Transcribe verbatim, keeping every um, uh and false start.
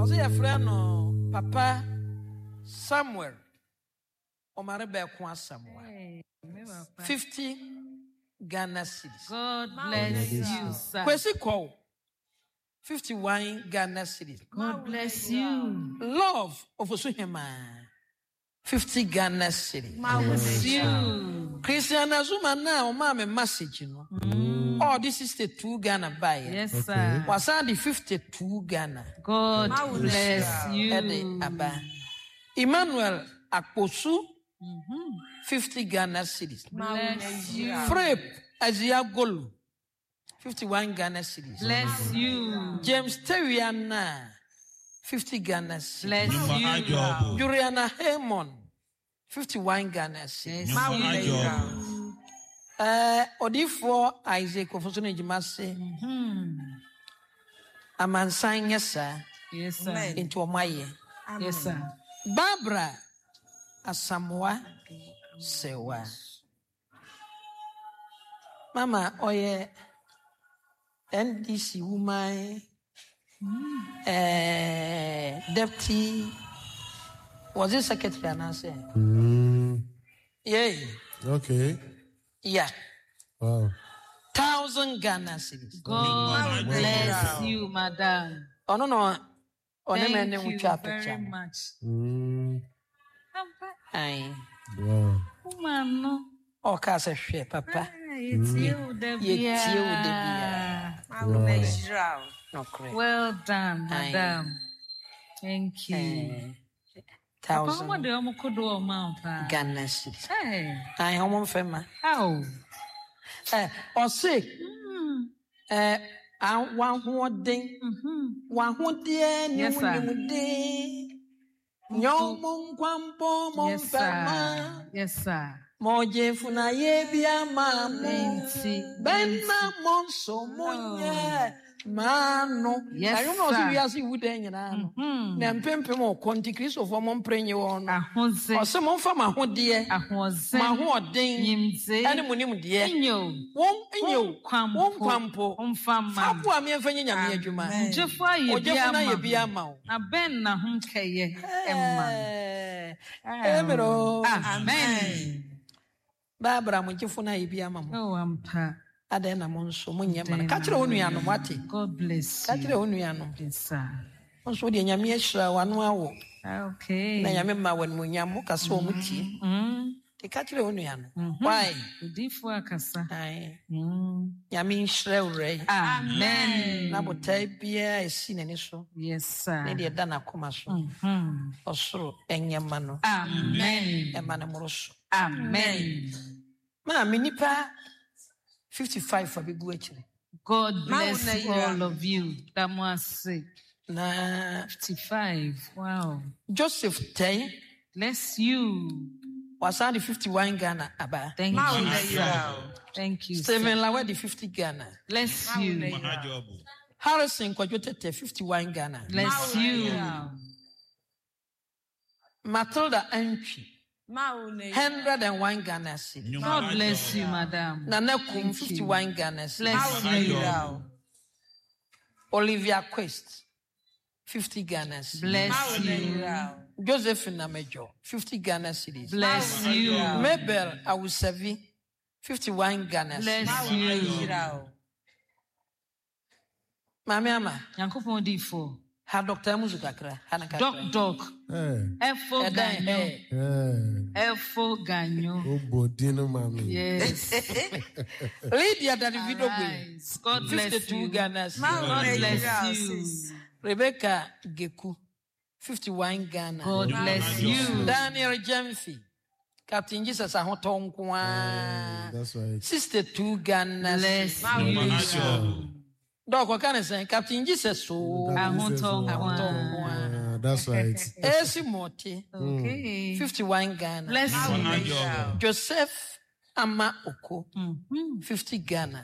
Also, your friend, no, Papa Samuel. Omare Bekwa Samuel. fifty Ghana cedis. God bless you, sir. Kwesi call. fifty-one Ghana cedis. God bless you. Love of Osuhema. fifty Ghana cedis. Bless you. Christian Azuma now, mama message, you know. Mm. Oh, this is the two Ghana buyer. Yes, okay. Sir. Was that the fifty-two Ghana? God bless you. Abba. Emmanuel Akposu, mm-hmm. fifty Ghana cedis. Bless you. Frep Azia Golu, fifty-one Ghana cedis. Bless you. James Teriana, fifty Ghana cedis. Bless you. Juliana Haymon, fifty-one Ghana cedis. Bless you. Uh, Odifo Isaac Ofosone Jimase. Mhm. Amansan yesa. Yes, sir. Into Omaye. Yes, sir. Barbara Asamoah Sewa. Mama oye N D C woman mm. uh, deputy was it secretary anase? Mm. Yeah. Okay. Yeah. Wow. Thousand Ghana cedis. God bless you, madam. Oh no no. Thank you very much. Mm. Aye. Wow. Woman, no. Oh, kase shwe, papa. It's you, Debia. It's you, Debia. Wow. Well done, madam. Aye. Thank you. Aye. Thousand Ghana cedis. Hey. Aye, how much fema? How? Eh, or sick. Eh, I want one thing. One one day, yes, sir. Yes, sir. Yes, sir. Moje funa ye bia mamu. Benna monso monye. Mano. Yes, I don't know if you are see wood in your na mpempe mo konti Kristo fo mo mprenye won ahonze o se mo mfa ma ho de ahonze ma ho den yimze ene mo nim de enyo won enyo won kwampo mfa ma abu am yemfa nyanya me adwuma njefo aye bia ma o bia ma o na ben na ho keye emma emero amen Barbara mo njefo na ye bia ma mo o ampa ada na mo nso mo nyema ka kire onu ya no wate God bless you ka kire onu ya no sir nso de nyame ahira wano awo okay na nyame ma wan mo nyamo ka so mo tie mm te ka kire onu ya no why udifo akasa ai mm nyame nhira ure amen na botai bia esi nani so yes sir ne de da na koma so mhm osoro enyema no amen e ma na moro so amen ma me nipa fifty-five for be go akire God bless all of you that must say na fifty-five wow Joseph ten bless you was on the fifty-one Ghana aba thank you sir. Thank you Stephen Lawe the fifty Ghana bless you Harrison Kwajotete fifty-one Ghana bless you Matilda Entry one hundred and one Ghana cedis. God bless you, madam. Nana Kum, fifty-one Ghana cedis. Bless you. Olivia Quest, fifty Ghana cedis. Bless you. Josephine Namejo, fifty Ghana cedis. Bless you. Mabel Awusavi, fifty-one Ghana cedis. Bless you. Mami ama. Yankopon di fo. Ha Doctor Muzukakra. Doc Doc. Efo ganyo. Efo ganyo. Obodino mami. Yes. Lydia Davido Gwe. God bless you. Ghana. God bless you. Rebecca Geku. fifty-one Ghana. God bless you. Daniel Jamfi. Captain Jesus Ahotonkwa. That's right. sixty-two Ghana. Bless you. Dog, what can I say? Captain Jesus. So, That's right. Esi Moti. Okay. fifty-one Ghana. Bless you. Joseph Ama Oko. fifty Ghana.